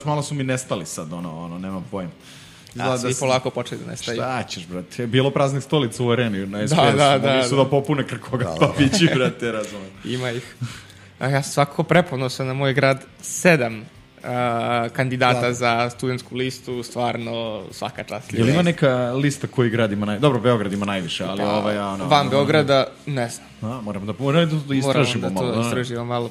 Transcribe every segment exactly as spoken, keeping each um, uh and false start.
malo su mi nestali sad, ono, ono, nemam pojma. A, svi polako počeli da nestaju. Šta ćeš, brate? Bilo praznih stolica u areni na S P S-u. Da, da, Mogli su da. da popune Krkoga papići, brate, razumem. Ima ih. A ja sam svakako preponosan na moj grad. Sedam a, kandidata da. za studentsku listu, stvarno svaka čast. Je li ima neka lista koji grad ima najviše? Dobro, Beograd ima najviše, ali pa, ovaj... Ono, van ono, Beograda, ne znam. A, moram da, moram da istražimo malo. Moram da to istražimo malo.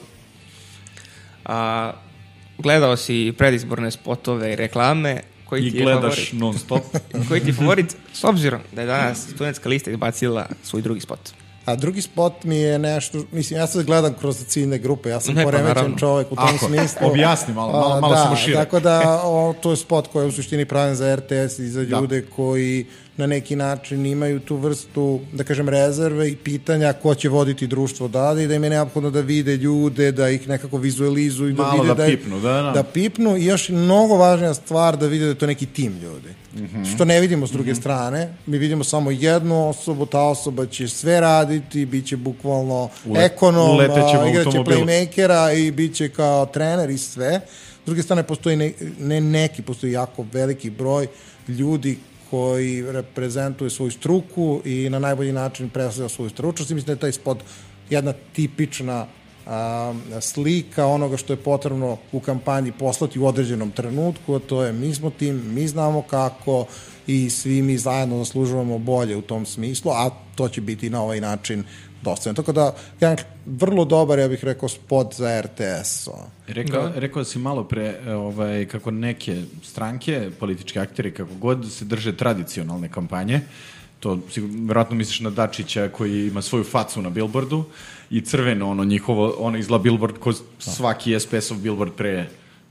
A, gledao si predizborne spotove i reklame. Koji I ti je gledaš favorit? non stop. Koji ti je favorit, s obzirom da je danas studentska lista izbacila svoj drugi spot? A drugi spot mi je nešto, mislim, ja sad gledam kroz ciljne grupe, ja sam ne, poremećen pa, čovek u tom Ako, smislu. objasni malo, malo, malo da, samo šire. Tako da, o, to je spot koji je u suštini pravljen za R T S i za ljude da. koji na neki način imaju tu vrstu, da kažem, rezerve i pitanja ko će voditi društvo dalje i da im je neophodno da vide ljude, da ih nekako vizualizuju. Da malo vide da, da pipnu, da, da. Da pipnu i još mnogo važnija stvar da vide da je to neki tim ljudi. Mm-hmm. Što ne vidimo s druge mm-hmm. strane. Mi vidimo samo jednu osobu, ta osoba će sve raditi, bit će bukvalno Ule, ekonom, igraće playmakera i bit će kao trener i sve. S druge strane, postoji ne, ne neki, postoji jako veliki broj ljudi koji reprezentuje svoju struku i na najbolji način predstavlja svoju stručnost. I mislim da je taj spot jedna tipična a, slika onoga što je potrebno u kampanji poslati u određenom trenutku, a to je mi smo tim, mi znamo kako i svi mi zajedno zaslužujemo bolje u tom smislu, a to će biti na ovaj način dostavljeno. Tako da, jedan vrlo dobar, ja bih rekao, spot za R T S. Rekao, da. rekao si malo pre ovaj, kako neke stranke, politički akteri, kako god se drže tradicionalne kampanje, to vjerojatno misliš na Dačića koji ima svoju facu na billboardu i crveno ono njihovo, ono izla billboard ko svaki S P S-ov billboard pre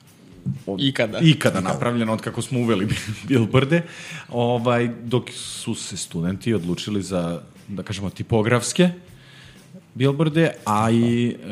od, ikada. ikada napravljeno od kako smo uveli billboarde, ovaj, dok su se studenti odlučili za, da kažemo, tipografske billboarde, a i e,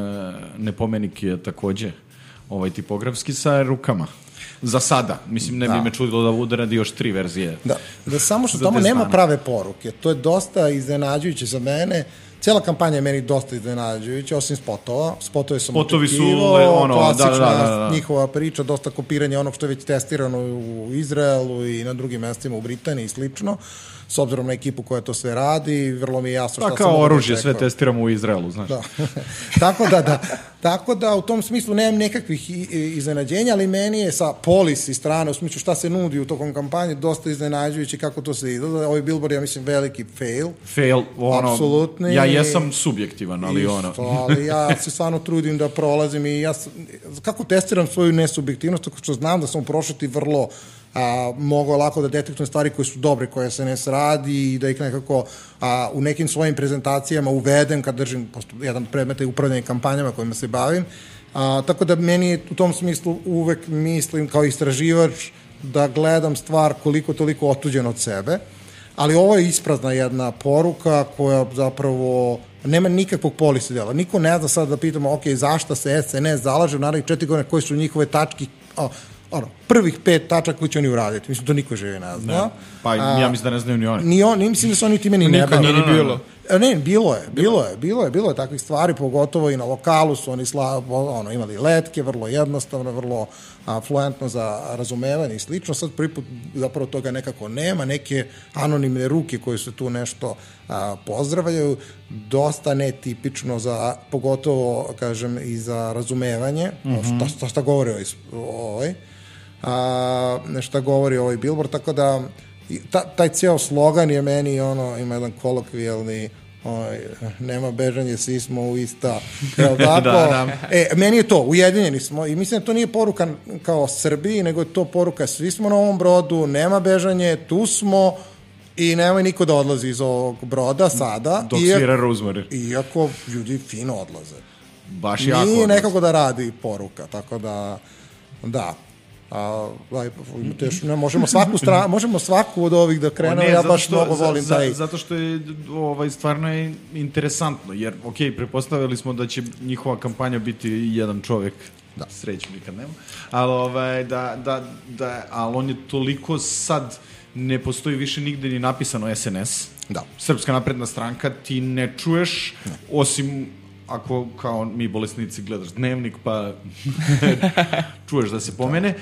Nepomenik je takođe ovaj tipografski sa rukama. Za sada. Mislim, ne bi da. me čudilo da bude radi još tri verzije. Da, da samo što tamo nema prave poruke. To je dosta iznenađujuće za mene. Cijela kampanja je meni dosta iznenađujuća, osim spotova. Spotove sam Spotovi očekivao, su ono, klasična da, da, da, da. njihova priča, dosta kopiranja onog što je već testirano u Izraelu i na drugim mestima u Britaniji i slično. S obzirom na ekipu koja to sve radi, vrlo mi je jasno šta sam... Pa kao oružje, sve testiramo u Izraelu, znaš. Da. Tako da, da. Tako da, u tom smislu nemam nekakvih iznenađenja, ali meni je sa policy strane, u smislu šta se nudi u tokom kampanje, dosta iznenađujući kako to se izgleda. Ovaj billboard, ja mislim, veliki fail. Fail, ono... Apsolutni. Ja jesam subjektivan, ali isto, ono... ali ja se stvarno trudim da prolazim i ja... Kako testiram svoju nesubjektivnost, tako što znam da sam u prošlosti vrlo... A, mogu lako da detektujem stvari koje su dobre, koje se ne sradi i da ih nekako a, u nekim svojim prezentacijama uvedem kad držim jedan predmet i upravljanje kampanjama kojima se bavim. A, tako da meni u tom smislu uvek mislim kao istraživač da gledam stvar koliko toliko otuđen od sebe, ali ovo je isprazna jedna poruka koja zapravo nema nikakvog policy dela. Niko ne zna sad da pitamo, ok, zašto se S N S zalaže u narednih četiri godine, koje su njihove tački, o, ono, prvih pet tačaka koji će oni uraditi. Mislim, to niko živi ne zna. Ne. Pa a, ja mislim da ne znaju ni oni. Ni oni, mislim da su oni time ni ne bavili. Nikad nije ni bilo. Ne, bilo je, bilo je, bilo je, bilo je takvih stvari, pogotovo i na lokalu su oni sla, ono, imali letke, vrlo jednostavno, vrlo a, fluentno za razumevanje i slično. Sad prvi put zapravo toga nekako nema, neke anonimne ruke koje se tu nešto a, pozdravljaju, dosta netipično za, pogotovo, kažem, i za razumevanje, mm-hmm. šta, šta, šta govori ovaj, ovaj a, šta govori ovaj billboard, tako da ta, taj cijel slogan je meni ono, ima jedan kolokvijalni ovaj, nema bežanje, svi smo u ista, jel tako? da, da. E, meni je to, ujedinjeni smo i mislim da to nije poruka kao Srbiji, nego je to poruka svi smo na ovom brodu, nema bežanje, tu smo i nemoj niko da odlazi iz ovog broda sada. Dok svira Rosemary. Iako ljudi fino odlaze. Baš jako nije odlaze. nekako da radi poruka, tako da da. A, teš, ne, možemo svaku stranu, možemo svaku od ovih da krenemo, ja baš što, mnogo volim za, taj. Zato što je ovaj, stvarno je interesantno, jer, ok, prepostavili smo da će njihova kampanja biti jedan čovjek, da. Sreću nikad nema, ali, ovaj, da, da, da, ali on je toliko sad, ne postoji više nigde ni napisano S N S, da. Srpska napredna stranka, ti ne čuješ, ne. Osim ako kao mi bolesnici gledaš dnevnik pa čuješ da se pomene,